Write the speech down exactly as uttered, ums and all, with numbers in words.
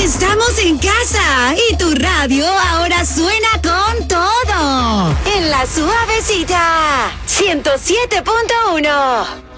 Estamos en casa y tu radio ahora suena con todo. En La Suavecita, ciento siete punto uno.